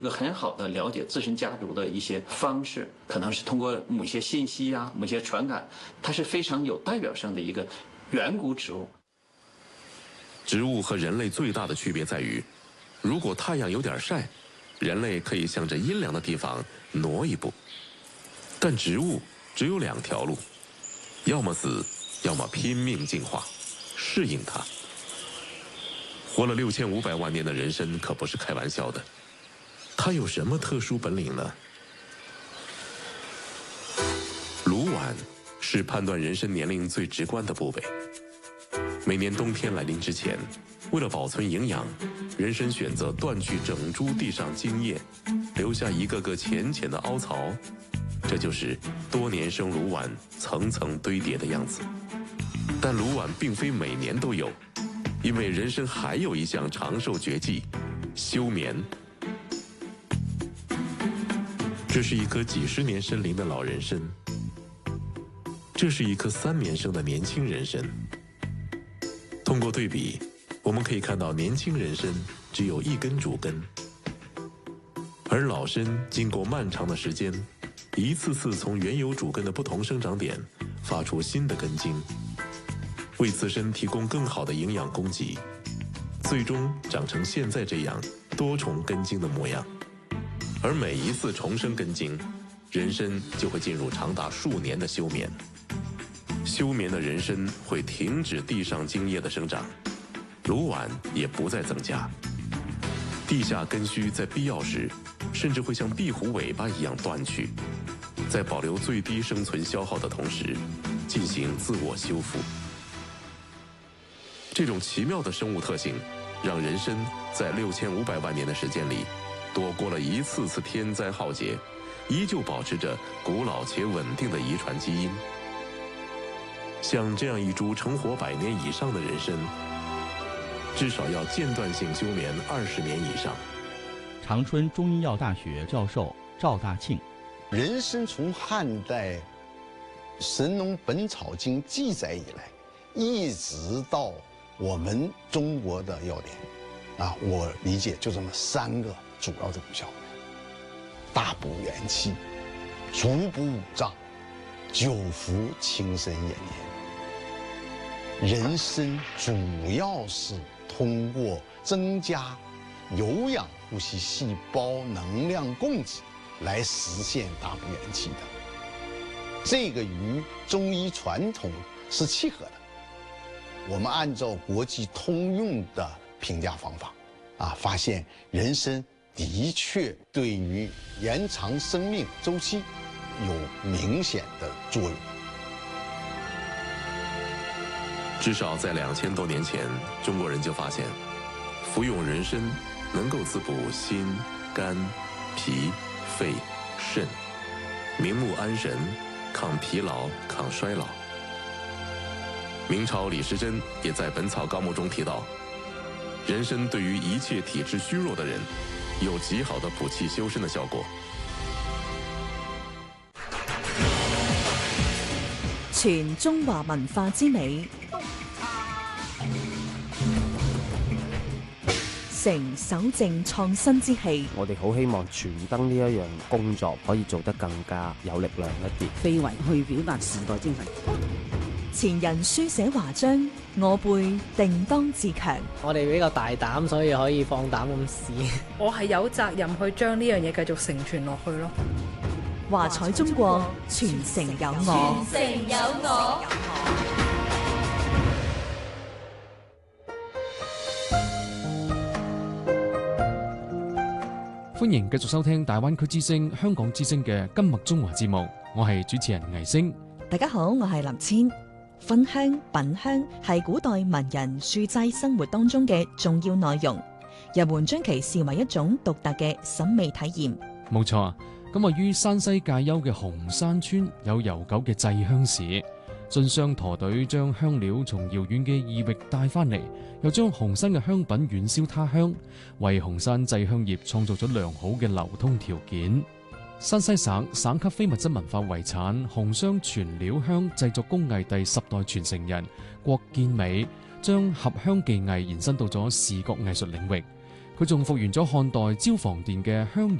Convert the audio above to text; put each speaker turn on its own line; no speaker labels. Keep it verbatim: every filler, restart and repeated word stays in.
一个很好的了解自身家族的一些方式，可能是通过某些信息啊、某些传感，它是非常有代表性的一个远古植物。
植物和人类最大的区别在于，如果太阳有点晒，人类可以向着阴凉的地方挪一步，但植物只有两条路，要么死，要么拼命进化，适应它。活了六千五百万年的人参可不是开玩笑的。它有什么特殊本领呢？颅腕是判断人参年龄最直观的部位。每年冬天来临之前，为了保存营养，人参选择断去整株地上茎叶，留下一个个浅浅的凹槽，这就是多年生颅腕层层堆叠的样子。但颅腕并非每年都有，因为人参还有一项长寿绝技——休眠。这是一棵几十年参龄的老人参，这是一棵三年生的年轻人参。通过对比，我们可以看到年轻人参只有一根主根，而老参经过漫长的时间，一次次从原有主根的不同生长点发出新的根茎，为自身提供更好的营养供给，最终长成现在这样多重根茎的模样。而每一次重生根茎，人参就会进入长达数年的休眠。休眠的人参会停止地上茎叶的生长，颅腕也不再增加，地下根须在必要时甚至会像壁虎尾巴一样断去，在保留最低生存消耗的同时进行自我修复。这种奇妙的生物特性让人参在六千五百万年的时间里躲过了一次次天灾浩劫，依旧保持着古老且稳定的遗传基因。像这样一株成活百年以上的人参，至少要间断性休眠二十年以上。
长春中医药大学教授赵大庆：
人参从汉代《神农本草经》记载以来，一直到我们中国的药典，啊，我理解就这么三个主要的功效：大补元气，足补五脏，久服轻身延年。人参主要是通过增加有氧呼吸细胞能量供给来实现大补元气的，这个与中医传统是契合的。我们按照国际通用的评价方法，啊，发现人参的确对于延长生命周期有明显的作用。
至少在两千多年前，中国人就发现，服用人参能够滋补心、肝、脾、肺、肾，明目安神，抗疲劳、抗衰老。明朝李时珍也在《本草纲目》中提到，人参对于一切体质虚弱的人，有极好的补气修身的效果。
全中華文化之美，成守正創新之氣。
我哋好希望傳燈呢一樣工作可以做得更加有力量一啲，
非為去表達時代精神。
前人書寫華章，我輩定當自強。
我哋比較大膽，所以可以放膽咁試。
我係有責任去將呢樣嘢繼續承傳落去咯。
華彩中國，傳承有我。
傳承有我。
歡迎繼續收聽大灣區之聲、香港之聲嘅今麥中華節目，我係主持人倪星。
大家好，我係林千。熏香、品香係古代文人書齋生活當中嘅重要內容，人們將其視為一種獨特嘅審美體驗。
冇錯，咁位於山西介休嘅紅山村有悠久嘅製香史，進商駝隊將香料從遙遠嘅異域帶翻嚟，又將紅山嘅香品遠銷他鄉，為紅山製香業創造咗良好嘅流通條件。山西省省級非物質文化遺產紅商全料香製作工藝第十代傳承人郭建美，將合香技藝延伸到咗視覺藝術領域。 佢仲復原咗漢代焦房殿嘅香